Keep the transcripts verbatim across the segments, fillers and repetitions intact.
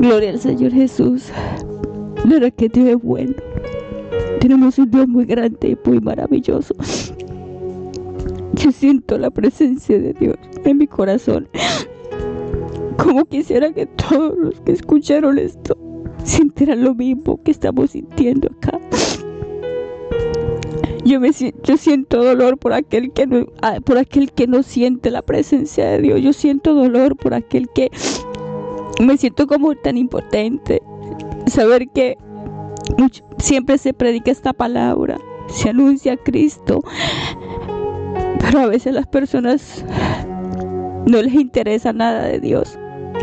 Gloria al Señor Jesús. De verdad que Dios es bueno. Tenemos un Dios muy grande y muy maravilloso. Yo siento la presencia de Dios en mi corazón. Como quisiera que todos los que escucharon esto sintieran lo mismo que estamos sintiendo acá. Yo, me, yo siento dolor por aquel, que no, por aquel que no siente la presencia de Dios. Yo siento dolor por aquel que me siento como tan impotente. Saber que mucho, siempre se predica esta palabra, se anuncia a Cristo, pero a veces las personas no les interesa nada de Dios.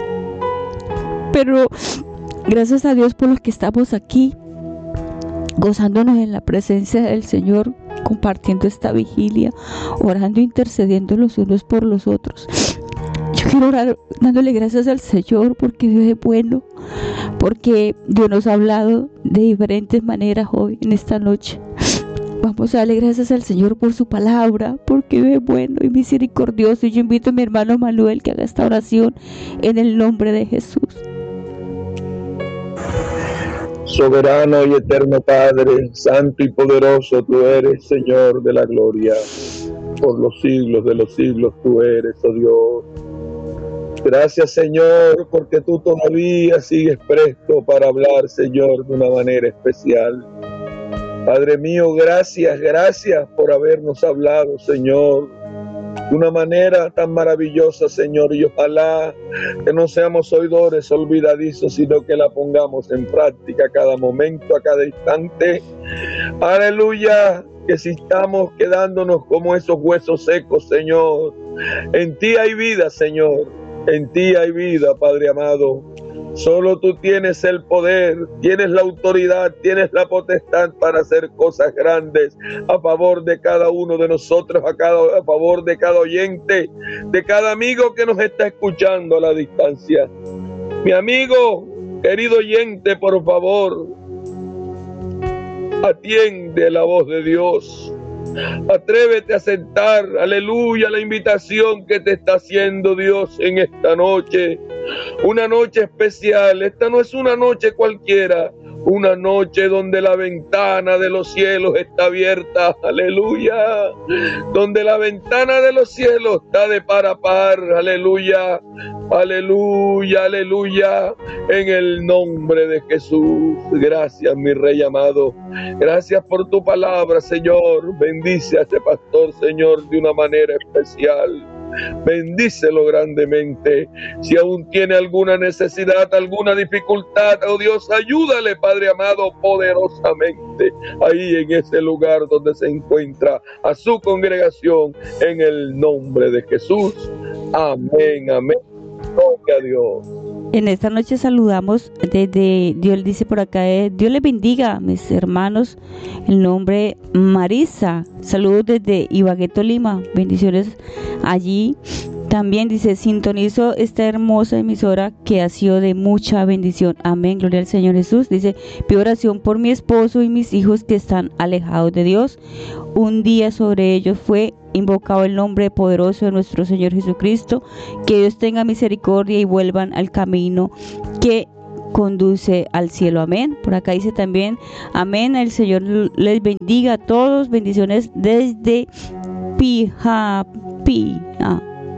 Pero gracias a Dios por los que estamos aquí, gozándonos en la presencia del Señor, compartiendo esta vigilia, orando e intercediendo los unos por los otros. Yo quiero orar dándole gracias al Señor porque Dios es bueno, porque Dios nos ha hablado de diferentes maneras hoy, en esta noche. Vamos a darle gracias al Señor por su palabra, porque Dios es bueno y misericordioso. Y yo invito a mi hermano Manuel que haga esta oración en el nombre de Jesús. Soberano y eterno Padre, santo y poderoso tú eres, Señor de la gloria. Por los siglos de los siglos tú eres, oh Dios. Gracias, Señor, porque tú todavía sigues presto para hablar, Señor, de una manera especial. Padre mío, gracias, gracias por habernos hablado, Señor, de una manera tan maravillosa, Señor, y ojalá que no seamos oidores olvidadizos, sino que la pongamos en práctica a cada momento, a cada instante. Aleluya, que si estamos quedándonos como esos huesos secos, Señor, en ti hay vida, Señor, en ti hay vida, Padre amado. Solo tú tienes el poder, tienes la autoridad, tienes la potestad para hacer cosas grandes a favor de cada uno de nosotros, a, cada, a favor de cada oyente, de cada amigo que nos está escuchando a la distancia. Mi amigo, querido oyente, por favor, atiende la voz de Dios. Atrévete a aceptar, aleluya, la invitación que te está haciendo Dios en esta noche. Una noche especial. Esta no es una noche cualquiera. Una noche donde la ventana de los cielos está abierta, aleluya, donde la ventana de los cielos está de par a par, aleluya, aleluya, aleluya, en el nombre de Jesús. Gracias, mi Rey amado, gracias por tu palabra, Señor. Bendice a este pastor, Señor, de una manera especial. Bendícelo grandemente. Si aún tiene alguna necesidad, alguna dificultad, oh Dios, ayúdale, Padre amado, poderosamente ahí en ese lugar donde se encuentra a su congregación, en el nombre de Jesús. Amén, amén. Gloria a Dios. En esta noche saludamos desde, Dios dice por acá, eh, Dios les bendiga, mis hermanos, el nombre Marisa, saludos desde Ibagué, Tolima, bendiciones allí. También dice, sintonizo esta hermosa emisora que ha sido de mucha bendición. Amén, gloria al Señor Jesús. Dice, pido oración por mi esposo y mis hijos que están alejados de Dios. Un día sobre ellos fue invocado el nombre poderoso de nuestro Señor Jesucristo. Que Dios tenga misericordia y vuelvan al camino que conduce al cielo. Amén. Por acá dice también, amén, el Señor les bendiga a todos. Bendiciones desde Pijapía.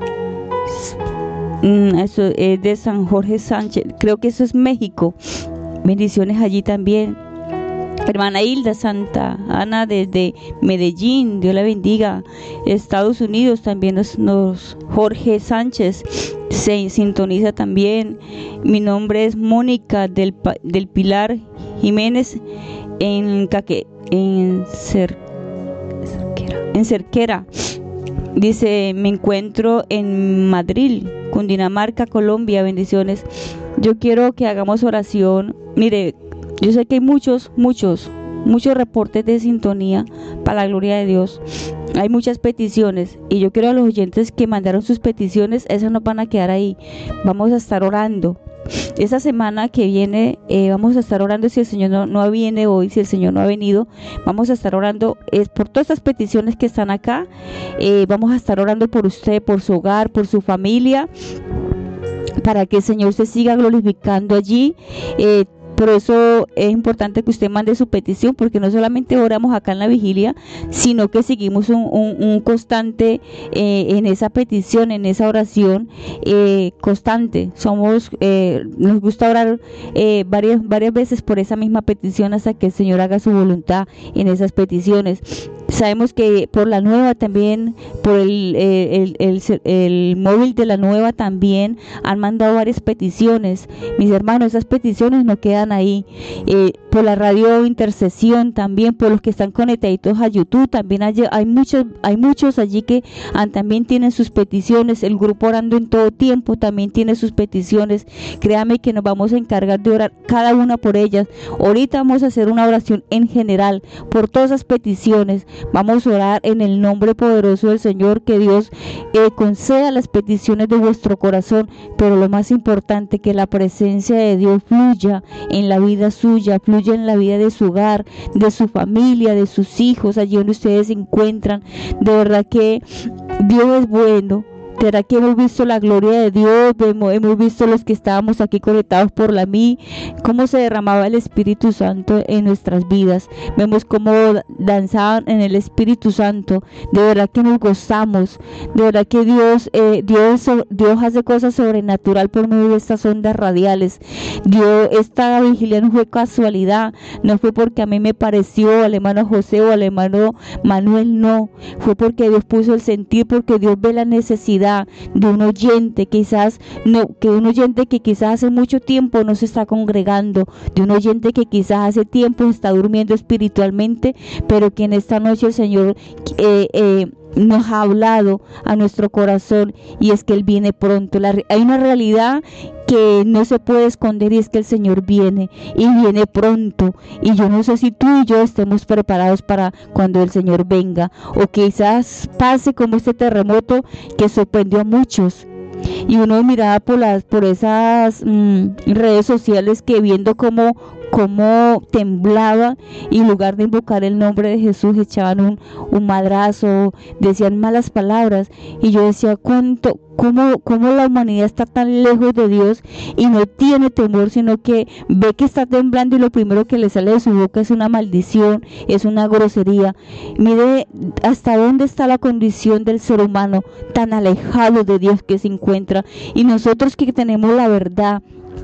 Eso es de San Jorge Sánchez, creo que eso es México. Bendiciones allí también. Hermana Hilda Santa Ana desde Medellín, Dios la bendiga. Estados Unidos también nos, nos Jorge Sánchez se sintoniza también. Mi nombre es Mónica del, del Pilar Jiménez en Caque, en Cer, Cerquera, en Cerquera. Dice, me encuentro en Madrid, Cundinamarca, Colombia, bendiciones. Yo quiero que hagamos oración. Mire, yo sé que hay muchos, muchos, muchos reportes de sintonía para la gloria de Dios. Hay muchas peticiones y yo quiero a los oyentes que mandaron sus peticiones, esas no van a quedar ahí. Vamos a estar orando. Esa semana que viene eh, vamos a estar orando. Si el Señor no, no viene hoy, si el Señor no ha venido, vamos a estar orando es por todas estas peticiones que están acá. Eh, vamos a estar orando por usted, por su hogar, por su familia, para que el Señor se siga glorificando allí. Eh, Por eso es importante que usted mande su petición, porque no solamente oramos acá en la vigilia, sino que seguimos un, un, un constante eh, en esa petición, en esa oración eh, constante. Somos, eh, nos gusta orar eh, varias, varias veces por esa misma petición hasta que el Señor haga su voluntad en esas peticiones. Sabemos que por la nueva también, por el, el, el, el, el móvil de la nueva también han mandado varias peticiones. Mis hermanos, esas peticiones no quedan ahí. Eh, por la radio Intercesión también, por los que están conectados a YouTube, también hay, hay muchos hay muchos allí que han, también tienen sus peticiones. El grupo Orando en Todo Tiempo también tiene sus peticiones. Créame que nos vamos a encargar de orar cada una por ellas. Ahorita vamos a hacer una oración en general por todas esas peticiones. Vamos a orar en el nombre poderoso del Señor, que Dios eh, conceda las peticiones de vuestro corazón, pero lo más importante, que la presencia de Dios fluya en la vida suya, fluya en la vida de su hogar, de su familia, de sus hijos, allí donde ustedes se encuentran. De verdad que Dios es bueno. De verdad que hemos visto la gloria de Dios, hemos, hemos visto los que estábamos aquí conectados por la mí, cómo se derramaba el Espíritu Santo en nuestras vidas. Vemos cómo danzaban en el Espíritu Santo. De verdad que nos gozamos. De verdad que Dios, eh, Dios, Dios hace cosas sobrenatural por medio de estas ondas radiales. Dios, esta vigilia no fue casualidad, no fue porque a mí me pareció, al hermano José o al hermano Manuel, no. Fue porque Dios puso el sentir, porque Dios ve la necesidad de un oyente, quizás no, que un oyente que quizás hace mucho tiempo no se está congregando, de un oyente que quizás hace tiempo está durmiendo espiritualmente, pero que en esta noche el Señor eh, eh, nos ha hablado a nuestro corazón, y es que Él viene pronto. La, hay una realidad que no se puede esconder, y es que el Señor viene y viene pronto, y yo no sé si tú y yo estemos preparados para cuando el Señor venga, o quizás pase como este terremoto que sorprendió a muchos. Y uno miraba por las por esas mmm, redes sociales, que viendo cómo cómo temblaba, y en lugar de invocar el nombre de Jesús echaban un, un madrazo, decían malas palabras, y yo decía, cuánto cómo, cómo la humanidad está tan lejos de Dios y no tiene temor, sino que ve que está temblando y lo primero que le sale de su boca es una maldición, es una grosería. Mire hasta dónde está la condición del ser humano, tan alejado de Dios que se encuentra, y nosotros que tenemos la verdad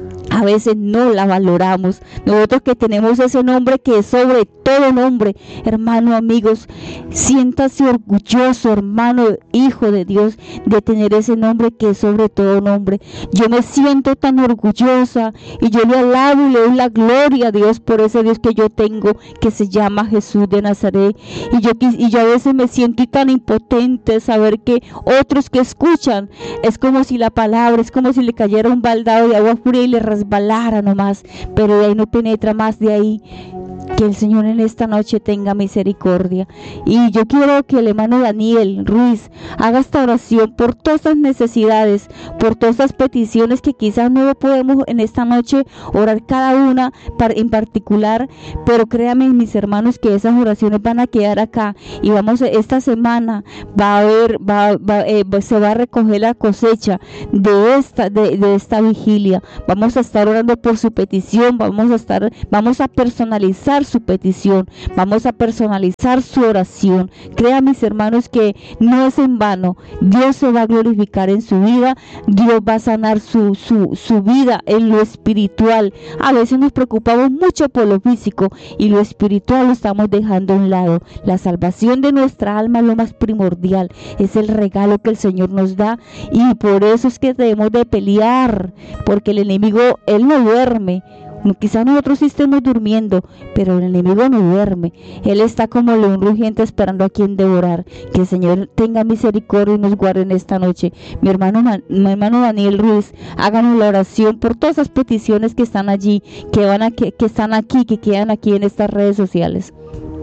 a veces no la valoramos. Nosotros que tenemos ese nombre que es sobre todo nombre, hermano, amigos, siéntase orgulloso, hermano, hijo de Dios, de tener ese nombre que es sobre todo nombre. Yo me siento tan orgullosa, y yo le alabo y le doy la gloria a Dios por ese Dios que yo tengo, que se llama Jesús de Nazaret. Y yo, y yo a veces me siento tan impotente saber que otros que escuchan, es como si la palabra, es como si le cayera un baldado de agua fría y le resbalara nomás, pero de ahí no penetra más de ahí. Que el Señor en esta noche tenga misericordia. Y yo quiero que el hermano Daniel Ruiz haga esta oración por todas las necesidades, por todas las peticiones que quizás no podemos en esta noche orar cada una en particular, pero créanme, mis hermanos, que esas oraciones van a quedar acá, y vamos, esta semana va a haber, va, va, eh, se va a recoger la cosecha de esta, de, de esta vigilia. Vamos a estar orando por su petición, vamos a estar, vamos a personalizar su petición, vamos a personalizar su oración. Crean, mis hermanos, que no es en vano. Dios se va a glorificar en su vida, Dios va a sanar su, su, su vida en lo espiritual. A veces nos preocupamos mucho por lo físico, y lo espiritual lo estamos dejando a un lado. La salvación de nuestra alma es lo más primordial, es el regalo que el Señor nos da, y por eso es que debemos de pelear, porque el enemigo, él no duerme. Quizás nosotros sí estemos durmiendo, pero el enemigo no duerme. Él está como león rugiente esperando a quien devorar. Que el Señor tenga misericordia y nos guarde en esta noche. Mi hermano, mi hermano Daniel Ruiz, háganos la oración por todas esas peticiones que están allí, que van a, que, que están aquí, que quedan aquí en estas redes sociales.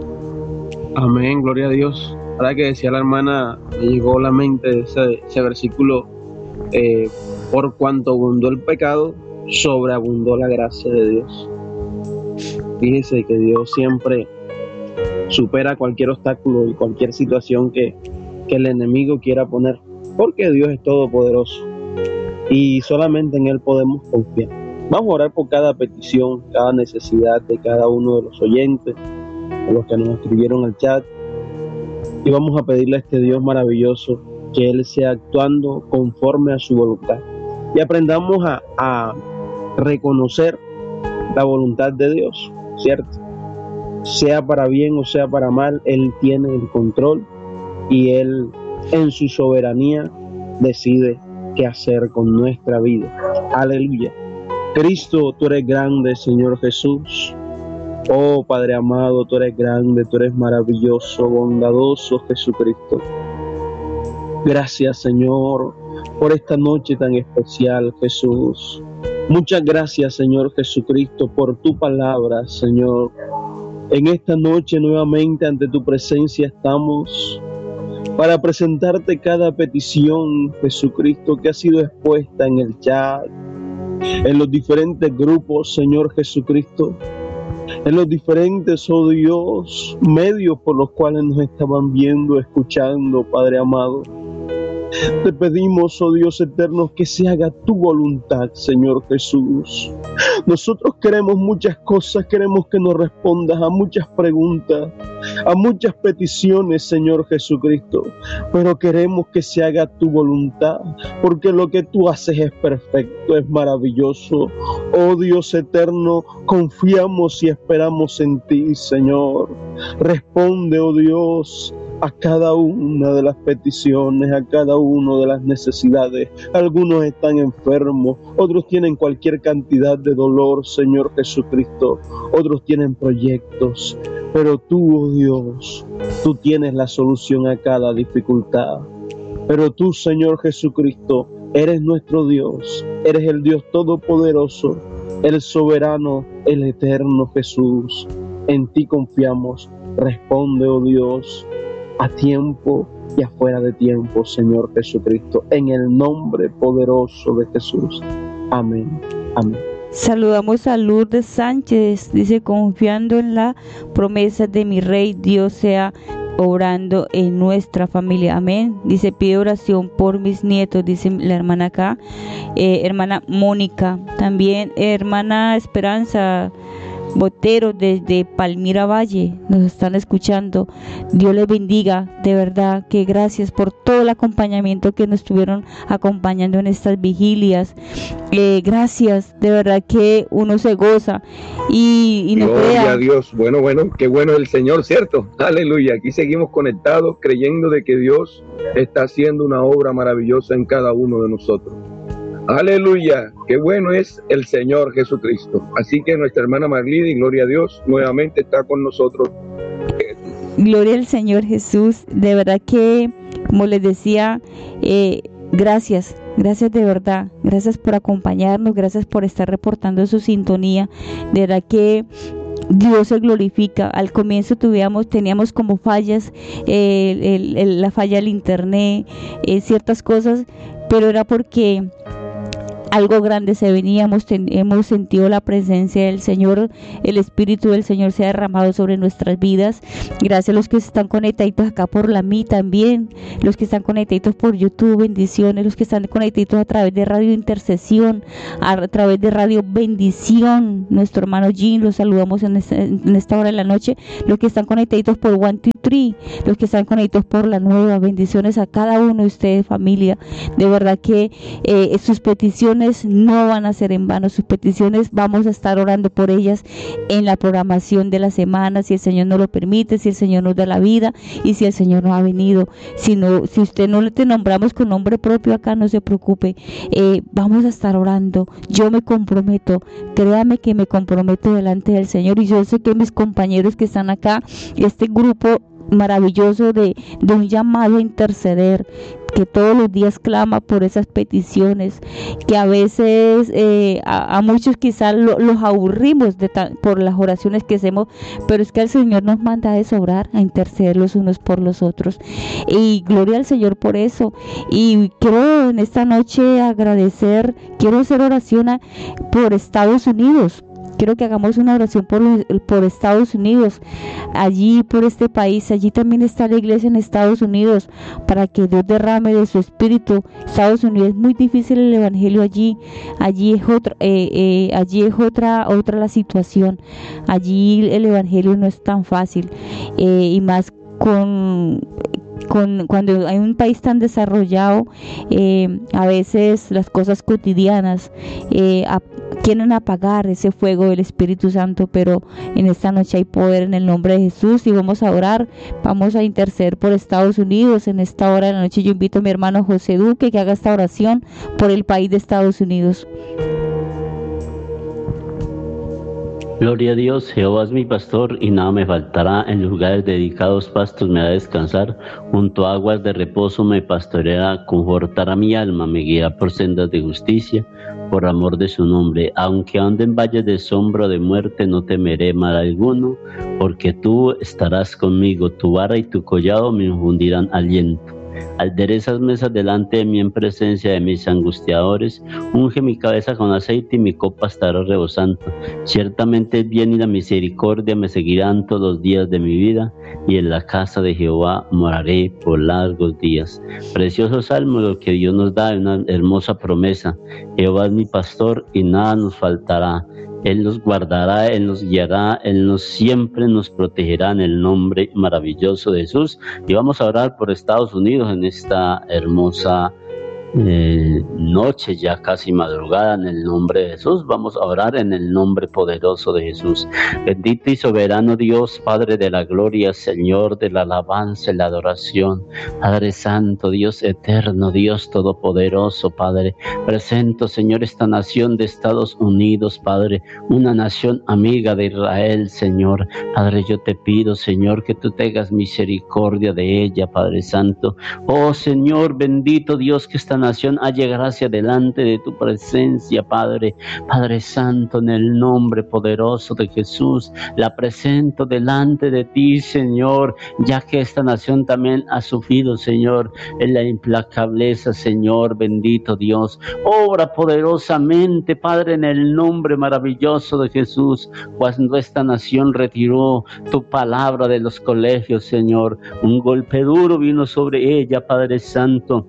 Amén, gloria a Dios. Ahora que decía la hermana, me llegó a la mente ese, ese versículo, eh, por cuanto abundó el pecado, sobreabundó la gracia de Dios. Fíjese que Dios siempre supera cualquier obstáculo y cualquier situación que, que el enemigo quiera poner, porque Dios es todopoderoso. y solamente en Él podemos confiar. Vamos a orar por cada petición, cada necesidad de cada uno de los oyentes, de los que nos escribieron al chat, y vamos a pedirle a este Dios maravilloso que Él sea actuando conforme a su voluntad y aprendamos a, a reconocer la voluntad de Dios, ¿cierto? Sea para bien o sea para mal, Él tiene el control y Él en su soberanía decide qué hacer con nuestra vida. Aleluya. Cristo, tú eres grande, Señor Jesús. Oh Padre amado, tú eres grande, tú eres maravilloso, bondadoso Jesucristo. Gracias, Señor, por esta noche tan especial, Jesús. Muchas gracias, Señor Jesucristo, por tu palabra, Señor. En esta noche nuevamente ante tu presencia estamos para presentarte cada petición, Jesucristo, que ha sido expuesta en el chat, en los diferentes grupos, Señor Jesucristo, en los diferentes, oh Dios, medios por los cuales nos estaban viendo, escuchando, Padre amado. Te pedimos, oh Dios eterno, que se haga tu voluntad, Señor Jesús. Nosotros queremos muchas cosas, queremos que nos respondas a muchas preguntas, a muchas peticiones, Señor Jesucristo, pero queremos que se haga tu voluntad, porque lo que tú haces es perfecto, es maravilloso. Oh Dios eterno, confiamos y esperamos en ti, Señor. Responde, oh Dios, a cada una de las peticiones, a cada una de las necesidades. Algunos están enfermos, otros tienen cualquier cantidad de dolor, Señor Jesucristo, otros tienen proyectos, pero tú, oh Dios, tú tienes la solución a cada dificultad. Pero tú, Señor Jesucristo, eres nuestro Dios, eres el Dios todopoderoso, el soberano, el eterno Jesús. En ti confiamos. Responde, oh Dios, a tiempo y afuera de tiempo, Señor Jesucristo, en el nombre poderoso de Jesús. Amén. Amén. Saludamos a Lourdes Sánchez, dice, confiando en la promesa de mi Rey, Dios sea obrando en nuestra familia. Amén. Dice, pide oración por mis nietos, dice la hermana acá, eh, hermana Mónica. También eh, hermana Esperanza Botero desde Palmira Valle nos están escuchando. Dios les bendiga, de verdad que gracias por todo el acompañamiento que nos estuvieron acompañando en estas vigilias. Eh, gracias, de verdad que uno se goza y, y no Gloria crea. a Dios. Bueno, bueno, qué bueno es el Señor, ¿cierto? Aleluya. Aquí seguimos conectados creyendo de que Dios está haciendo una obra maravillosa en cada uno de nosotros. Aleluya, qué bueno es el Señor Jesucristo. Así que nuestra hermana Marlene, gloria a Dios, nuevamente está con nosotros. Gloria al Señor Jesús. De verdad que, como les decía, eh, gracias, gracias de verdad. Gracias por acompañarnos, gracias por estar reportando su sintonía. De verdad que Dios se glorifica. Al comienzo tuvíamos, teníamos como fallas, eh, el, el, la falla del internet, eh, ciertas cosas, pero era porque algo grande se venía. Hemos, ten, hemos sentido la presencia del Señor, el Espíritu del Señor se ha derramado sobre nuestras vidas. Gracias a los que están conectados acá por la M I también, los que están conectados por YouTube, bendiciones, los que están conectados a través de Radio Intercesión, a, a través de Radio Bendición, nuestro hermano Jean, los saludamos en esta, en esta hora de la noche, los que están conectados por One Two Three, los que están conectados por La Nueva, bendiciones a cada uno de ustedes, familia. De verdad que eh, sus peticiones no van a ser en vano, sus peticiones vamos a estar orando por ellas en la programación de la semana, si el Señor nos lo permite, si el Señor nos da la vida y si el Señor no ha venido. Si, no, si usted no le te nombramos con nombre propio acá, no se preocupe, eh, vamos a estar orando. Yo me comprometo, créame que me comprometo delante del Señor, y yo sé que mis compañeros que están acá, este grupo maravilloso de, de un llamado a interceder, que todos los días clama por esas peticiones, que a veces eh, a, a muchos quizás lo, los aburrimos de ta, por las oraciones que hacemos, pero es que el Señor nos manda a desobrar, a interceder los unos por los otros, y gloria al Señor por eso. Y quiero en esta noche agradecer, quiero hacer oración a, por Estados Unidos. quiero que hagamos una oración por, los, por Estados Unidos, allí por este país. Allí también está la iglesia en Estados Unidos, para que Dios derrame de su espíritu. Estados Unidos es muy difícil el evangelio allí, allí es otra, eh, eh, allí es otra, otra la situación. Allí el evangelio no es tan fácil, eh, y más con Con, cuando hay un país tan desarrollado, eh, a veces las cosas cotidianas eh, a, quieren apagar ese fuego del Espíritu Santo, pero en esta noche hay poder en el nombre de Jesús, y vamos a orar, vamos a interceder por Estados Unidos. En esta hora de la noche yo invito a mi hermano José Duque que haga esta oración por el país de Estados Unidos. Gloria a Dios, Jehová es mi pastor y nada me faltará. En lugares dedicados pastos me hará descansar, junto a aguas de reposo me pastoreará, confortará mi alma, me guiará por sendas de justicia, por amor de su nombre. Aunque ande en valles de sombra de muerte, no temeré mal alguno, porque tú estarás conmigo, tu vara y tu collado me infundirán aliento. Aderezas mesas delante de mí en presencia de mis angustiadores, unge mi cabeza con aceite y mi copa estará rebosando. Ciertamente el bien y la misericordia me seguirán todos los días de mi vida, y en la casa de Jehová moraré por largos días. Precioso salmo lo que Dios nos da, una hermosa promesa. Jehová es mi pastor y nada nos faltará. Él nos guardará, Él nos guiará, Él nos siempre nos protegerá en el nombre maravilloso de Jesús. Y vamos a orar por Estados Unidos en esta hermosa eh, noche, ya casi madrugada, en el nombre de Jesús. Vamos a orar en el nombre poderoso de Jesús. Bendito y soberano Dios, Padre de la gloria, Señor de la alabanza y la adoración, Padre santo, Dios eterno, Dios todopoderoso, Padre, presento, Señor, esta nación de Estados Unidos, Padre, una nación amiga de Israel, Señor. Padre, yo te pido, Señor, que tú tengas misericordia de ella, Padre santo. Oh Señor, bendito Dios, que esta nación haya gracia delante de tu presencia, Padre. Padre santo, en el nombre poderoso de Jesús, la presento delante de ti, Señor, ya que esta nación también ha sufrido, Señor, en la implacableza, Señor, bendito Dios. Obra poderosamente, Padre, en el nombre maravilloso de Jesús, cuando esta nación retiró tu palabra de los colegios, Señor, un golpe duro vino sobre ella, Padre santo.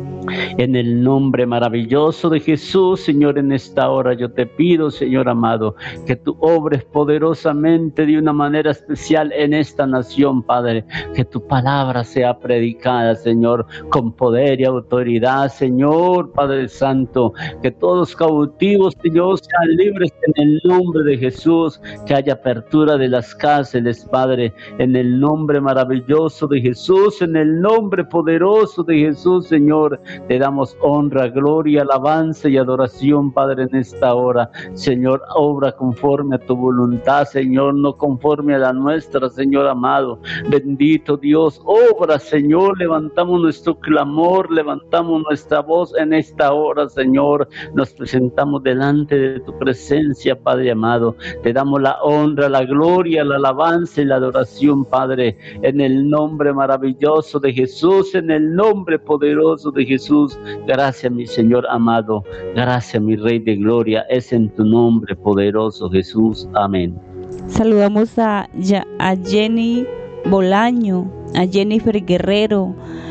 En el nombre maravilloso de Jesús, Señor, en esta hora yo te pido, Señor amado, que tú obres poderosamente de una manera especial en esta nación, Padre, que tu palabra sea predicada, Señor, con poder y autoridad, Señor, Padre Santo, que todos los cautivos, Señor, sean libres en el nombre de Jesús, que haya apertura de las cárceles, Padre, en el nombre maravilloso de Jesús, en el nombre poderoso de Jesús, Señor. Te damos honra, gloria, alabanza y adoración, Padre, en esta hora. Señor, obra conforme a tu voluntad, Señor, no conforme a la nuestra, Señor amado. Bendito Dios, obra, Señor. Levantamos nuestro clamor, levantamos nuestra voz en esta hora, Señor. Nos presentamos delante de tu presencia, Padre amado. Te damos la honra, la gloria, la alabanza y la adoración, Padre, en el nombre maravilloso de Jesús, en el nombre poderoso de Jesús. Gracias, mi Señor amado. Gracias, mi Rey de gloria. Es en tu nombre poderoso, Jesús. Amén. Saludamos a, a Jenny Bolaño, a Jennifer Guerrero,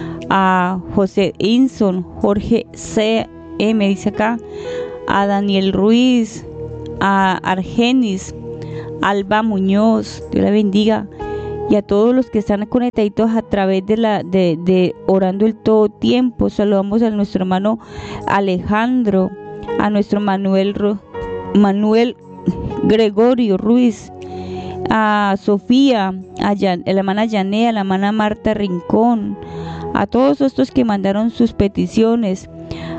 a José Inson, Jorge C. M. dice acá, a Daniel Ruiz, a Argenis, Alba Muñoz, Dios la bendiga, y a todos los que están conectados a través de la de, de Orando el Todo Tiempo. Saludamos a nuestro hermano Alejandro, a nuestro Manuel Manuel Gregorio Ruiz, a Sofía, a, Jan, a la hermana Yanea, a la hermana Marta Rincón, a todos estos que mandaron sus peticiones,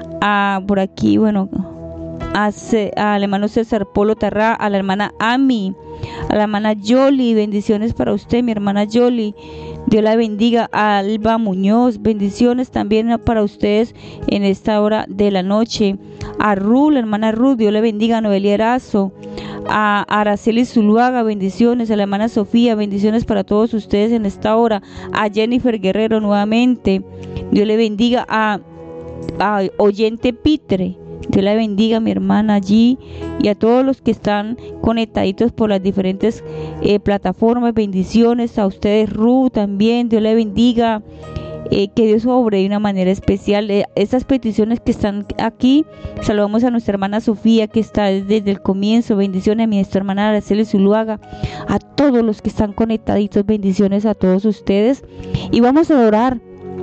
a por aquí, bueno, a, al hermano César Polo Tarrá, a la hermana Ami, a la hermana Yoli, bendiciones para usted, mi hermana Yoli, Dios la bendiga. A Alba Muñoz, bendiciones también para ustedes en esta hora de la noche. A Ruth, la hermana Ruth, Dios la bendiga. A Noelia Erazo, a Araceli Zuluaga, bendiciones. A la hermana Sofía, bendiciones para todos ustedes en esta hora. A Jennifer Guerrero nuevamente, Dios le bendiga. A, a Oyente Pitre, Dios la bendiga, mi hermana allí, y a todos los que están conectaditos por las diferentes eh, plataformas. Bendiciones a ustedes, Ruth, también. Dios la bendiga. Eh, que Dios obre de una manera especial. Eh, estas peticiones que están aquí, saludamos a nuestra hermana Sofía, que está desde el comienzo. Bendiciones a mi hermana Araceli Zuluaga, a todos los que están conectaditos. Bendiciones a todos ustedes. Y vamos a orar,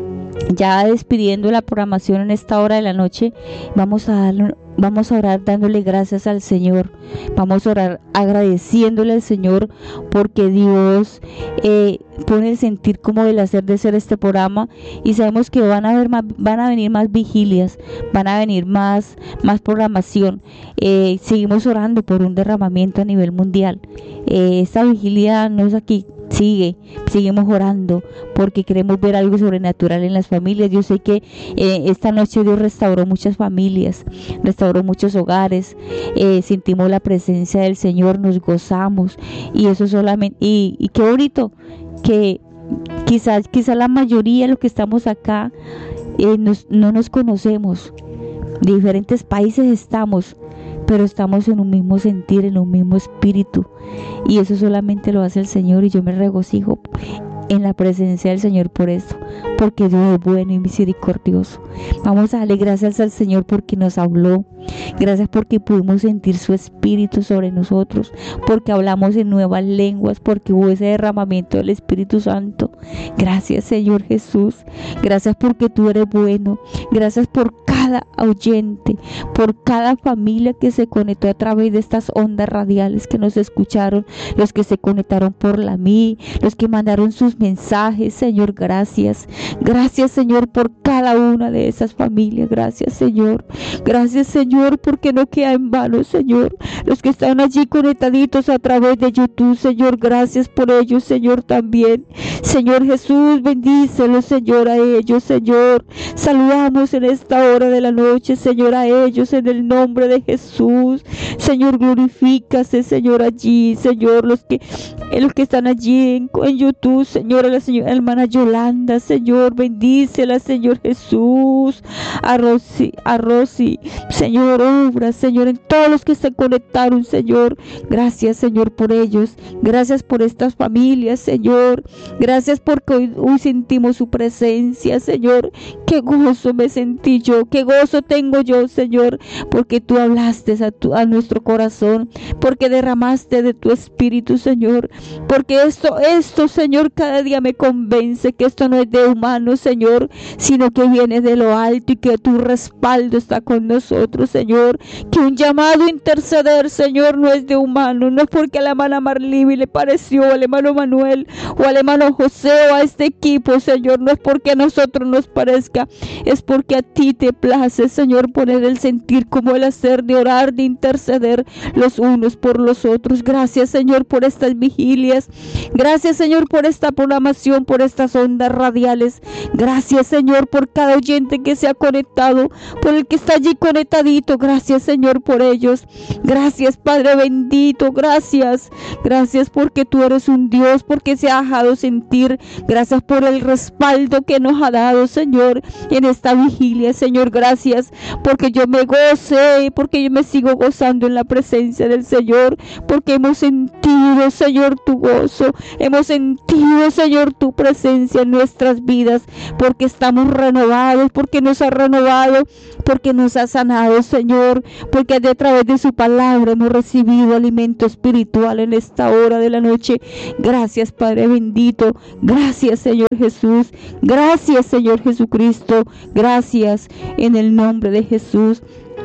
ya despidiendo la programación en esta hora de la noche. Vamos a dar, vamos a orar dándole gracias al Señor. Vamos a orar agradeciéndole al Señor, porque Dios eh, pone el sentir como el hacer de ser este programa, y sabemos que van a haber más, van a venir más vigilias, van a venir más, más programación. Eh, seguimos orando por un derramamiento a nivel mundial. Eh, esta vigilia no es aquí. Sigue, seguimos orando porque queremos ver algo sobrenatural en las familias. Yo sé que eh, esta noche Dios restauró muchas familias, restauró muchos hogares, eh, sentimos la presencia del Señor, nos gozamos, y eso solamente, y, y qué bonito que quizás, quizás la mayoría de los que estamos acá eh, nos, no nos conocemos, de diferentes países estamos, pero estamos en un mismo sentir, en un mismo espíritu, y eso solamente lo hace el Señor, y yo me regocijo en la presencia del Señor por eso, porque Dios es bueno y misericordioso. Vamos a darle gracias al Señor porque nos habló, gracias porque pudimos sentir su espíritu sobre nosotros, porque hablamos en nuevas lenguas, porque hubo ese derramamiento del Espíritu Santo. Gracias, Señor Jesús, gracias porque tú eres bueno, gracias por cada oyente, por cada familia que se conectó a través de estas ondas radiales, que nos escucharon, los que se conectaron por la mí, los que mandaron sus mensajes. Señor, gracias, gracias, Señor, por cada una de esas familias. Gracias, Señor, gracias, Señor, porque no queda en vano, Señor, los que están allí conectaditos a través de YouTube. Señor, gracias por ellos, Señor, también. Señor Jesús, bendícelos, Señor, a ellos, Señor. Saludamos en esta hora de la noche, Señor, a ellos en el nombre de Jesús. Señor, glorifícase, Señor, allí, Señor, los que, los que están allí en, en YouTube, Señor, a la señora hermana Yolanda, Señor, bendícela, Señor Jesús, a Rosy, a Rosy, Señor, obra, Señor, en todos los que se conectaron, Señor. Gracias, Señor, por ellos, gracias por estas familias, Señor, gracias porque hoy, hoy sentimos su presencia, Señor. Qué gozo me sentí yo, qué gozo tengo yo, Señor, porque tú hablaste a, tu, a nuestro corazón, porque derramaste de tu espíritu, Señor, porque esto, esto, Señor, cada día me convence que esto no es de humano, Señor, sino que viene de lo alto, y que tu respaldo está con nosotros, Señor, que un llamado a interceder, Señor, no es de humano, no es porque a la hermana Marlibi le pareció, al hermano Manuel, o al hermano José, o a este equipo, Señor, no es porque a nosotros nos parezca, es porque a ti te place, Señor, poner el sentir como el hacer, de orar, de interceder los unos por los otros. Gracias, Señor, por estas vigilias, gracias, Señor, por esta programación, por estas ondas radiales. Gracias, Señor, por cada oyente que se ha conectado, por el que está allí conectadito. Gracias, Señor, por ellos. Gracias, Padre bendito, gracias, gracias porque tú eres un Dios, porque se ha dejado sentir. Gracias por el respaldo que nos ha dado, Señor, en esta vigilia, Señor. Gracias porque yo me gocé, porque yo me sigo gozando en la presencia del Señor, porque hemos sentido, Señor, tu gozo, hemos sentido, Señor, tu presencia en nuestras vidas, porque estamos renovados, porque nos ha renovado, porque nos ha sanado, Señor, porque de a través de su palabra hemos recibido alimento espiritual en esta hora de la noche. Gracias, Padre bendito, gracias, Señor Jesús, gracias, Señor Jesucristo, gracias en el nombre de Jesús.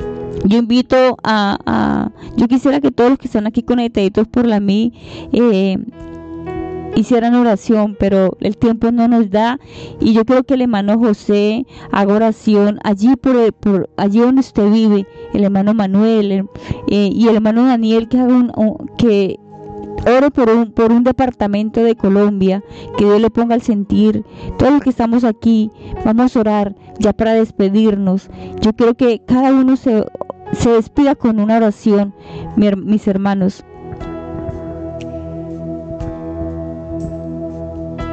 Yo invito a, a yo quisiera que todos los que están aquí conectados por la mí eh, hicieran oración, pero el tiempo no nos da, y yo creo que el hermano José haga oración allí por, el, por allí donde usted vive, el hermano Manuel eh, y el hermano Daniel, que haga un, un que ore por un, por un departamento de Colombia, que Dios le ponga al sentir. Todos los que estamos aquí vamos a orar ya para despedirnos. Yo quiero que cada uno se, se despida con una oración, mi, mis hermanos.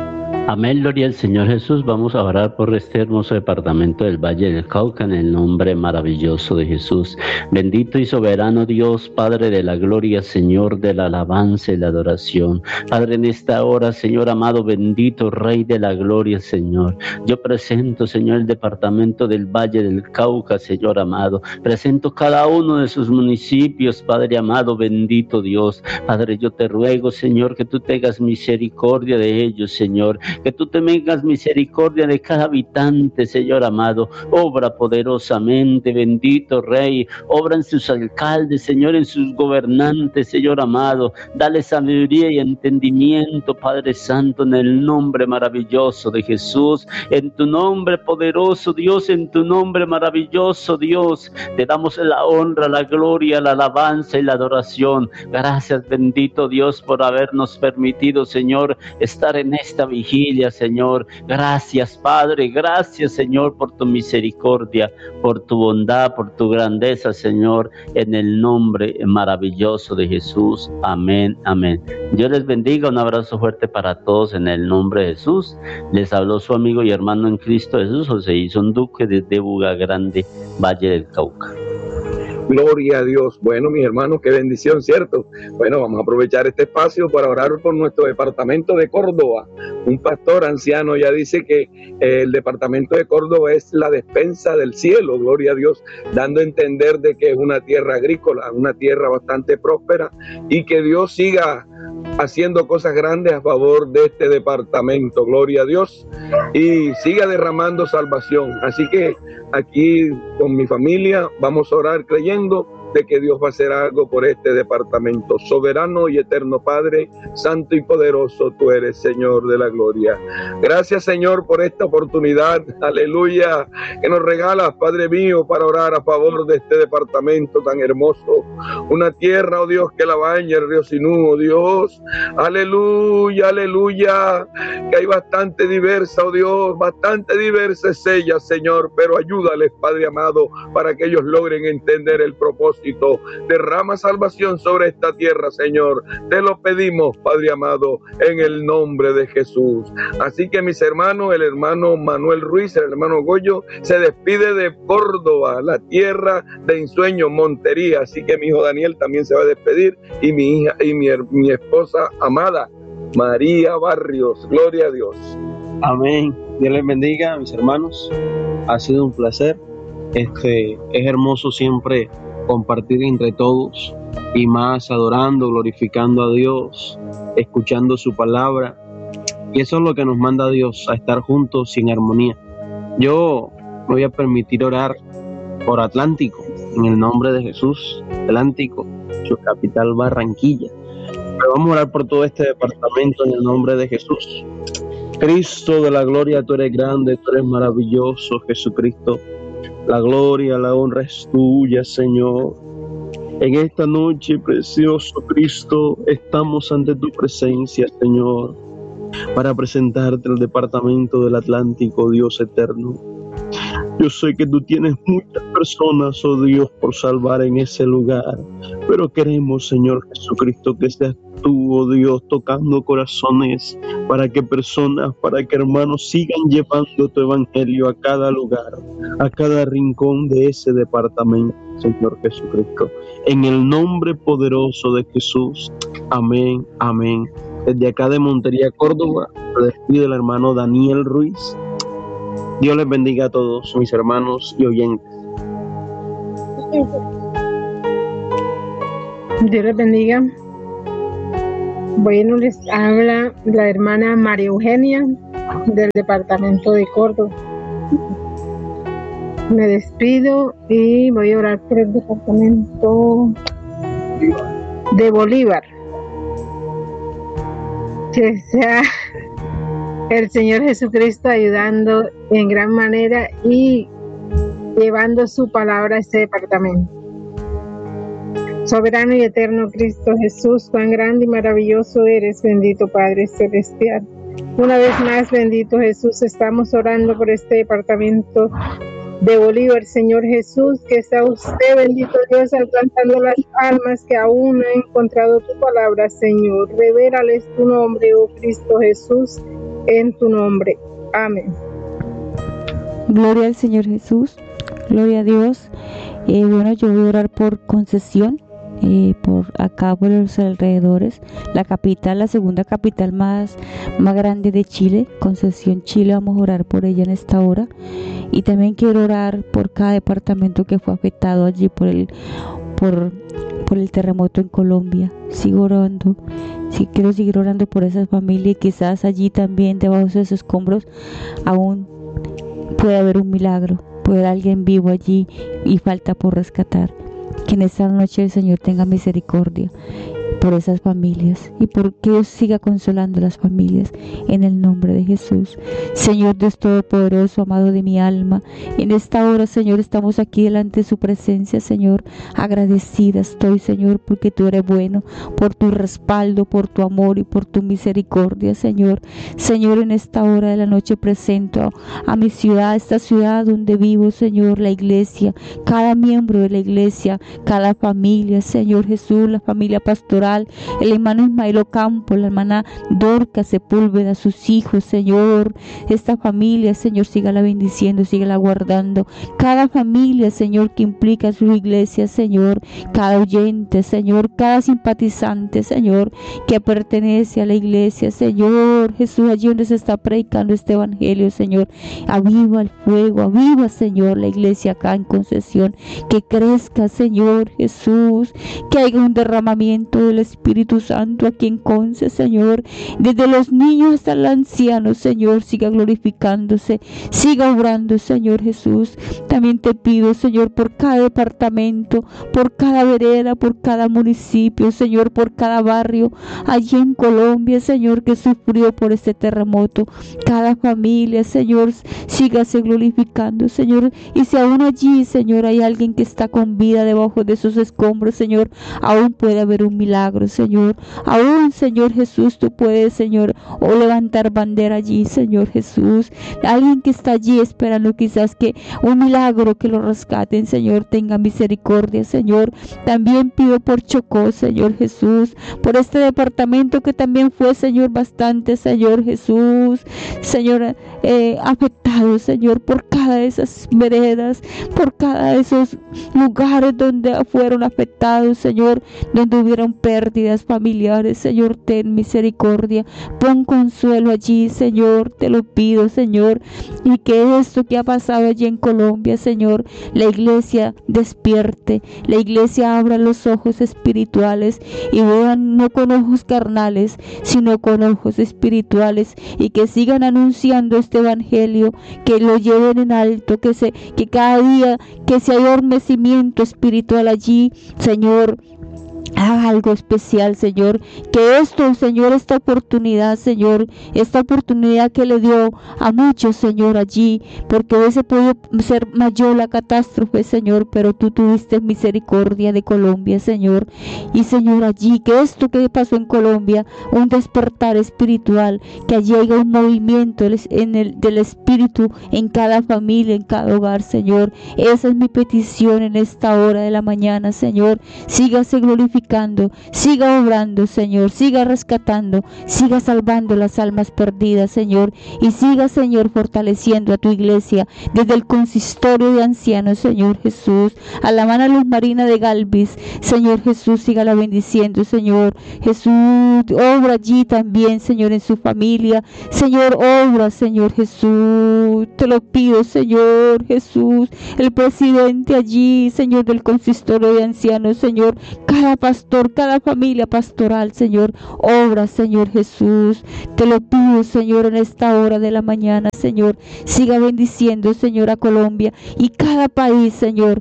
Amén, gloria al Señor Jesús. Vamos a orar por este hermoso departamento del Valle del Cauca en el nombre maravilloso de Jesús. Bendito y soberano Dios, Padre de la gloria, Señor de la alabanza y la adoración. Padre, en esta hora, Señor amado, bendito Rey de la gloria, Señor. Yo presento, Señor, el departamento del Valle del Cauca, Señor amado. Presento cada uno de sus municipios, Padre amado, bendito Dios. Padre, yo te ruego, Señor, que tú tengas misericordia de ellos, Señor. Que tú tengas misericordia de cada habitante, Señor amado. Obra poderosamente, bendito Rey. Obra en sus alcaldes, Señor, en sus gobernantes, Señor amado. Dale sabiduría y entendimiento, Padre Santo, en el nombre maravilloso de Jesús. En tu nombre poderoso, Dios, en tu nombre maravilloso, Dios. Te damos la honra, la gloria, la alabanza y la adoración. Gracias, bendito Dios, por habernos permitido, Señor, estar en esta vigilia, Señor. Gracias, Padre. Gracias, Señor, por tu misericordia, por tu bondad, por tu grandeza, Señor, en el nombre maravilloso de Jesús. Amén, amén. Dios les bendiga. Un abrazo fuerte para todos en el nombre de Jesús. Les habló su amigo y hermano en Cristo Jesús, José Ison Duque, desde Buga Grande, Valle del Cauca. Gloria a Dios. Bueno, mis hermanos, qué bendición, ¿cierto? Bueno, vamos a aprovechar este espacio para orar por nuestro departamento de Córdoba. Un pastor anciano ya dice que eh, el departamento de Córdoba es la despensa del cielo, gloria a Dios, dando a entender de que es una tierra agrícola, una tierra bastante próspera, y que Dios siga haciendo cosas grandes a favor de este departamento, gloria a Dios, y siga derramando salvación. Así que aquí con mi familia vamos a orar creyendo de que Dios va a hacer algo por este departamento. Soberano y eterno Padre, santo y poderoso, tú eres, Señor de la gloria. Gracias, Señor, por esta oportunidad, aleluya, que nos regalas, Padre mío, para orar a favor de este departamento tan hermoso. Una tierra, oh Dios, que la baña el río Sinú, oh Dios, aleluya, aleluya, que hay bastante diversa, oh Dios, bastante diversa es ella, Señor, pero ayúdales, Padre amado, para que ellos logren entender el propósito. Derrama salvación sobre esta tierra, Señor. Te lo pedimos, Padre amado, en el nombre de Jesús. Así que, mis hermanos, el hermano Manuel Ruiz, el hermano Goyo, se despide de Córdoba, la tierra de ensueño, Montería. Así que mi hijo Daniel también se va a despedir, y mi hija y mi, mi esposa amada, María Barrios. Gloria a Dios. Amén. Dios les bendiga, mis hermanos. Ha sido un placer. Este, es hermoso siempre compartir entre todos, y más adorando, glorificando a Dios, escuchando su palabra, y eso es lo que nos manda Dios, a estar juntos y en armonía. Yo me voy a permitir orar por Atlántico, en el nombre de Jesús. Atlántico, su capital Barranquilla, pero vamos a orar por todo este departamento en el nombre de Jesús. Cristo de la gloria, tú eres grande, tú eres maravilloso, Jesucristo. La gloria, la honra es tuya, Señor. En esta noche, precioso Cristo, estamos ante tu presencia, Señor, para presentarte el departamento del Atlántico, Dios eterno. Yo sé que tú tienes muchas personas, oh Dios, por salvar en ese lugar, pero queremos, Señor Jesucristo, que seas tú, oh Dios, tocando corazones, para que personas, para que hermanos sigan llevando tu evangelio a cada lugar, a cada rincón de ese departamento, Señor Jesucristo. En el nombre poderoso de Jesús. Amén, amén. Desde acá de Montería, Córdoba, se despide el hermano Daniel Ruiz. Dios les bendiga a todos mis hermanos y oyentes. Dios les bendiga. Bueno, les habla la hermana María Eugenia del departamento de Córdoba. Me despido y voy a orar por el departamento de Bolívar. Que sea el Señor Jesucristo ayudando en gran manera y llevando su palabra a este departamento. Soberano y eterno Cristo Jesús, cuán grande y maravilloso eres, bendito Padre Celestial. Una vez más, bendito Jesús, estamos orando por este departamento de Bolívar, Señor Jesús, que sea usted, bendito Dios, alcanzando las almas que aún no han encontrado tu palabra, Señor. Revélales tu nombre, oh Cristo Jesús, en tu nombre. Amén. Gloria al Señor Jesús, gloria a Dios. Eh, bueno, yo voy a orar por Concesión, eh, por acá, por los alrededores. La capital, la segunda capital más, más grande de Chile, Concesión, Chile. Vamos a orar por ella en esta hora. Y también quiero orar por cada departamento que fue afectado allí por el, por, por el terremoto en Colombia. Sigo orando. Sí, quiero seguir orando por esas familias y quizás allí también, debajo de esos escombros, aún puede haber un milagro, puede haber alguien vivo allí y falta por rescatar. Que en esta noche el Señor tenga misericordia por esas familias y por que Dios siga consolando a las familias en el nombre de Jesús. Señor Dios Todopoderoso, amado de mi alma, en esta hora, Señor, estamos aquí delante de su presencia, Señor, agradecida estoy, Señor, porque tú eres bueno, por tu respaldo, por tu amor y por tu misericordia, Señor. Señor, en esta hora de la noche presento a, a mi ciudad, esta ciudad donde vivo, Señor, la iglesia, cada miembro de la iglesia, cada familia, Señor Jesús, la familia pastoral, el hermano Ismael Ocampo, la hermana Dorca Sepúlveda, sus hijos, Señor, esta familia, Señor, sígala bendiciendo, sígala guardando, cada familia, Señor, que implica su iglesia, Señor, cada oyente, Señor, cada simpatizante, Señor, que pertenece a la iglesia, Señor Jesús, allí donde se está predicando este evangelio, Señor, aviva el fuego, aviva, Señor, la iglesia acá en Concesión, que crezca, Señor Jesús, que haya un derramamiento del Espíritu Santo aquí en Conce, Señor, desde los niños hasta los ancianos, Señor, siga glorificándose, siga obrando, Señor Jesús. También te pido, Señor, por cada departamento, por cada vereda, por cada municipio, Señor, por cada barrio allí en Colombia, Señor, que sufrió por este terremoto, cada familia, Señor, sígase glorificando, Señor, y si aún allí, Señor, hay alguien que está con vida debajo de esos escombros, Señor, aún puede haber un milagro, Señor, aún, Señor Jesús, tú puedes, Señor, o levantar bandera allí, Señor Jesús, alguien que está allí esperando quizás que un milagro que lo rescaten, Señor, tenga misericordia, Señor. También pido por Chocó, Señor Jesús, por este departamento que también fue, Señor, bastante, Señor Jesús, Señor, eh, afectado, Señor, por cada de esas veredas, por cada de esos lugares donde fueron afectados, Señor, donde hubieron pérdidas familiares, Señor, ten misericordia, pon consuelo allí, Señor, te lo pido, Señor, y que esto que ha pasado allí en Colombia, Señor, la iglesia despierte, la iglesia abra los ojos espirituales y vean no con ojos carnales, sino con ojos espirituales, y que sigan anunciando este evangelio, que lo lleven en alto, que se, que cada día que se haya adormecimiento espiritual allí, Señor, haga algo especial, Señor, que esto, Señor, esta oportunidad, Señor, esta oportunidad que le dio a muchos, Señor, allí, porque hubiese podido ser mayor la catástrofe, Señor, pero tú tuviste misericordia de Colombia, Señor, y Señor, allí, que esto que pasó en Colombia, un despertar espiritual, que allí haya un movimiento en el, del Espíritu en cada familia, en cada hogar, Señor, esa es mi petición en esta hora de la mañana, Señor, sígase glorificando, siga obrando, Señor, siga rescatando, siga salvando las almas perdidas, Señor, y siga, Señor, fortaleciendo a tu iglesia desde el consistorio de ancianos, Señor Jesús, a la hermana Luz Marina de Galvis, Señor Jesús, sígala bendiciendo, Señor Jesús, obra allí también, Señor, en su familia, Señor, obra, Señor Jesús, te lo pido, Señor Jesús, el presidente allí, Señor, del consistorio de ancianos, Señor, cada pastor, cada familia pastoral, Señor, obra, Señor Jesús, te lo pido, Señor, en esta hora de la mañana, Señor, siga bendiciendo, Señor, a Colombia y cada país, Señor,